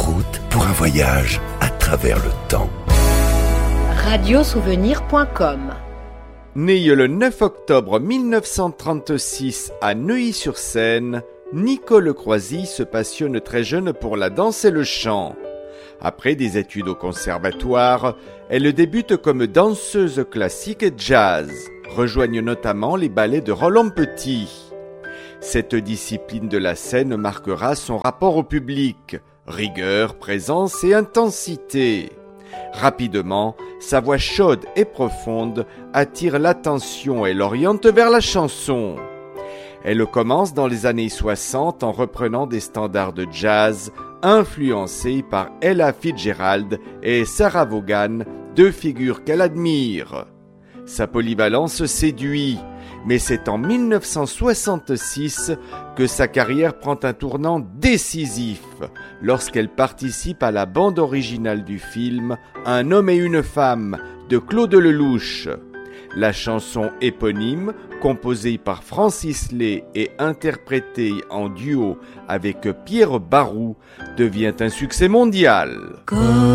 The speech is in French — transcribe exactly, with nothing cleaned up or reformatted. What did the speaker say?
route pour un voyage à travers le temps. radiosouvenir point com. Né le neuf octobre mille neuf cent trente-six à Neuilly-sur-Seine, Nico Lecroisy se passionne très jeune pour la danse et le chant. Après des études au conservatoire, elle débute comme danseuse classique et jazz, rejoignent notamment les ballets de Roland Petit. Cette discipline de la scène marquera son rapport au public, rigueur, présence et intensité. Rapidement, sa voix chaude et profonde attire l'attention et l'oriente vers la chanson. Elle commence dans les années soixante en reprenant des standards de jazz influencés par Ella Fitzgerald et Sarah Vaughan, deux figures qu'elle admire. Sa polyvalence séduit, mais c'est en mille neuf cent soixante-six que sa carrière prend un tournant décisif lorsqu'elle participe à la bande originale du film Un homme et une femme de Claude Lelouch. La chanson éponyme, composée par Francis Lay et interprétée en duo avec Pierre Barou, devient un succès mondial.